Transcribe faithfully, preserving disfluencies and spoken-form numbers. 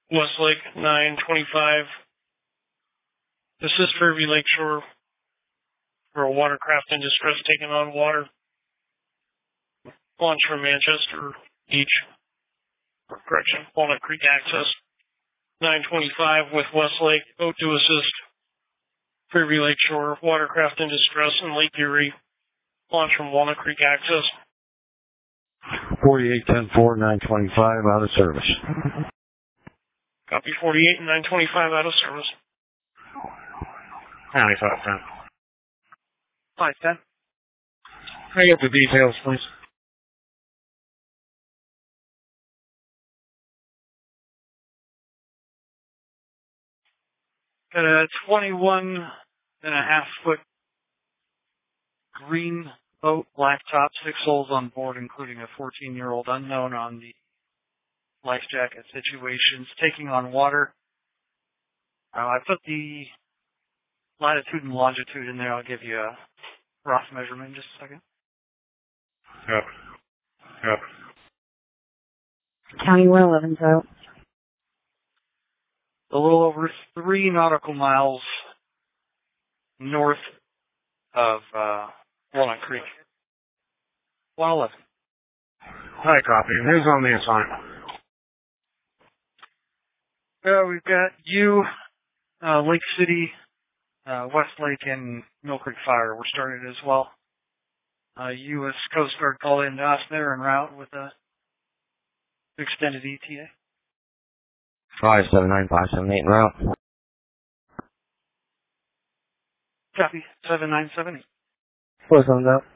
Westlake nine twenty-five. Assist Fairview Lakeshore for a watercraft in distress taking on water. Launch from Manchester Beach. Correction, Walnut Creek access. nine twenty-five with Westlake. Boat to assist Fairview Lakeshore. Watercraft in distress in Lake Erie. Launch from Walnut Creek access. forty-eight ten four, nine twenty-five out of service. Copy forty-eight and nine twenty-five out of service. ninety-five ten. five ten. Can I get the details, please? Got a twenty-one and a half foot green boat, black top, six holes on board, including a fourteen year old unknown on the life jacket situations, taking on water. Uh, I put the latitude and longitude in there. I'll give you a rough measurement in just a second. Yep. Yep. County one eleven's out. A little over three nautical miles north of uh, Walnut Creek. one eleven. Hi, copy. Who's on the assignment? Uh, we've got you, uh, Lake City, uh, Westlake, and Mill Creek Fire. We're started as well. Uh, U S Coast Guard called in to us. They're en route with a extended E T A. five seven nine five seven eight en route. Copy. seven nine seven eight. Close on that.